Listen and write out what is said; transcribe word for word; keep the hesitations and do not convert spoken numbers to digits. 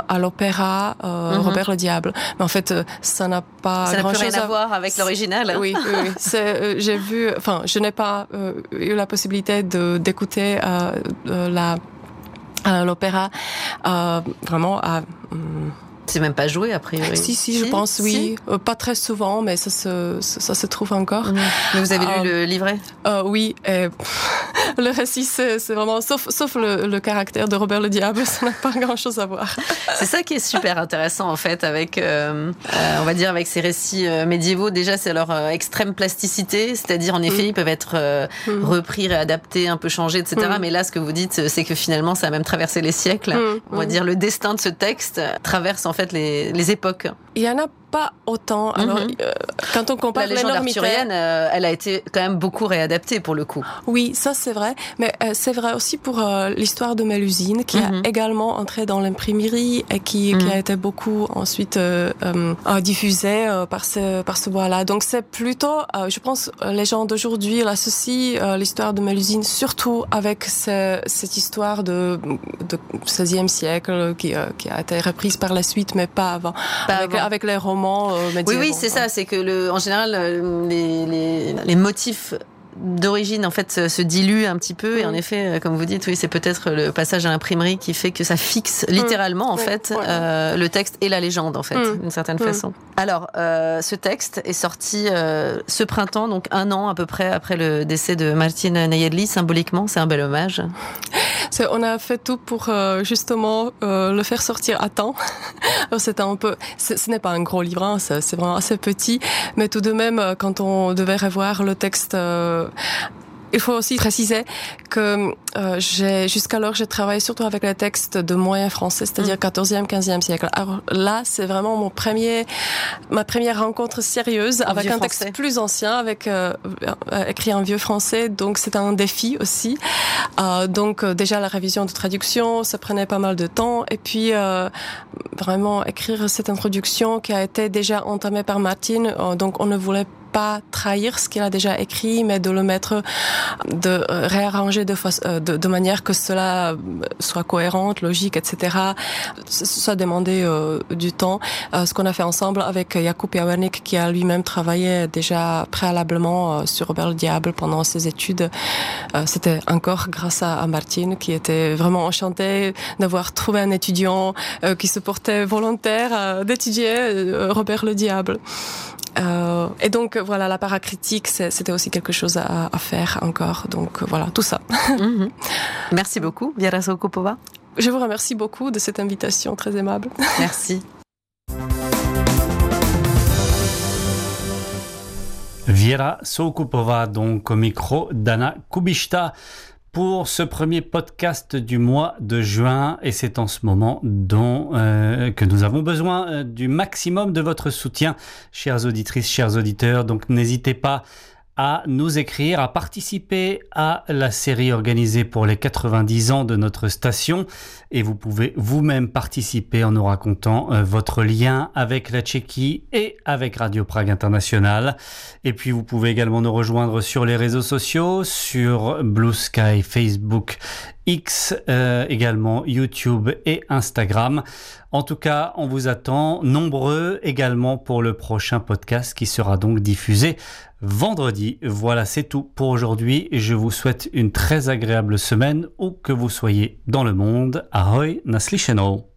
à l'opéra euh, mm-hmm. Robert le Diable. Mais en fait, ça n'a pas ça grand-chose n'a plus rien à, à voir avec c'est... l'original. Oui, oui, oui. C'est, euh, j'ai vu, enfin, je n'ai pas euh, eu la possibilité de d'écouter euh, euh, la euh, l'opéra euh, vraiment à. Um, C'est même pas joué, a priori. Si, si, si, je pense, oui. Si. Euh, pas très souvent, mais ça se, ça, ça se trouve encore. Mmh. Mais vous avez euh, lu le livret ? euh, Oui. Et le récit, c'est, c'est vraiment... Sauf, sauf le, le caractère de Robert le Diable, ça n'a pas grand-chose à voir. C'est ça qui est super intéressant, en fait, avec, euh, euh, on va dire, avec ces récits euh, médiévaux. Déjà, c'est leur euh, extrême plasticité, c'est-à-dire, en effet, mmh. ils peuvent être euh, mmh. repris, réadaptés, un peu changés, et cetera. Mmh. Mais là, ce que vous dites, c'est que finalement, ça a même traversé les siècles. Mmh. On va mmh. dire, le destin de ce texte traverse, en fait, les, les époques. Il y en a pas autant. Alors, mm-hmm. euh, quand on compare la légende arthurienne, euh, elle a été quand même beaucoup réadaptée pour le coup. Oui, ça c'est vrai, mais euh, c'est vrai aussi pour euh, l'histoire de Mélusine, qui mm-hmm. a également entré dans l'imprimerie et qui, mm-hmm. qui a été beaucoup ensuite euh, euh, diffusée euh, par ce par ce bois-là. Donc c'est plutôt, euh, je pense, les gens d'aujourd'hui l'associent euh, l'histoire de Mélusine surtout avec ce, cette histoire de, de seizième siècle qui, euh, qui a été reprise par la suite, mais pas avant, pas avec, avant. avec les romans. Euh, oui, oui, c'est ça. C'est que le, en général, les, les, les motifs d'origine en fait se, se diluent un petit peu. Mmh. Et en effet, comme vous dites, oui, c'est peut-être le passage à l'imprimerie qui fait que ça fixe littéralement mmh. en oui, fait ouais. euh, le texte et la légende en fait, mmh. d'une certaine mmh. façon. Alors, euh, ce texte est sorti euh, ce printemps, donc un an à peu près après le décès de Martin Nayedli. Symboliquement, c'est un bel hommage. C'est, on a fait tout pour euh, justement euh, le faire sortir à temps. Alors, c'était un peu, ce n'est pas un gros livre, hein, c'est, c'est vraiment assez petit, mais tout de même, quand on devait revoir le texte. Euh, Il faut aussi préciser que euh, j'ai, jusqu'alors, j'ai travaillé surtout avec les textes de moyen français, c'est-à-dire quatorzième, quinzième siècle. Alors là, c'est vraiment mon premier, ma première rencontre sérieuse en avec un texte français. Plus ancien, avec euh, écrit en vieux français. Donc c'est un défi aussi. Euh, donc euh, déjà la révision de traduction, ça prenait pas mal de temps. Et puis euh, vraiment écrire cette introduction qui a été déjà entamée par Martine. Euh, donc on ne voulait pas trahir ce qu'il a déjà écrit, mais de le mettre, de réarranger de, fa- de, de manière que cela soit cohérente, logique, et cetera. Ça demandait euh, du temps. Euh, ce qu'on a fait ensemble avec Jakub Jawernik, qui a lui-même travaillé déjà préalablement euh, sur Robert le Diable pendant ses études. Euh, c'était encore grâce à, à Martine, qui était vraiment enchantée d'avoir trouvé un étudiant euh, qui se portait volontaire euh, d'étudier euh, Robert le Diable. Euh, et donc voilà, la paracritique, c'est, c'était aussi quelque chose à, à faire encore. Donc voilà, tout ça. Mmh. Merci beaucoup, Viera Soukupova. Je vous remercie beaucoup de cette invitation très aimable. Merci. Viera Soukupova, donc au micro d'Anna Kubishta, pour ce premier podcast du mois de juin, et c'est en ce moment dont, euh, que nous avons besoin euh, du maximum de votre soutien, chères auditrices, chers auditeurs. Donc n'hésitez pas à nous écrire, à participer à la série organisée pour les quatre-vingt-dix ans de notre station, et vous pouvez vous-même participer en nous racontant euh, votre lien avec la Tchéquie et avec Radio Prague International. Et puis vous pouvez également nous rejoindre sur les réseaux sociaux, sur Blue Sky, Facebook, X, euh, également YouTube et Instagram. En tout cas, on vous attend nombreux également pour le prochain podcast qui sera donc diffusé vendredi. Voilà, c'est tout pour aujourd'hui. Je vous souhaite une très agréable semaine où que vous soyez dans le monde. Ahoj, naslyšenou.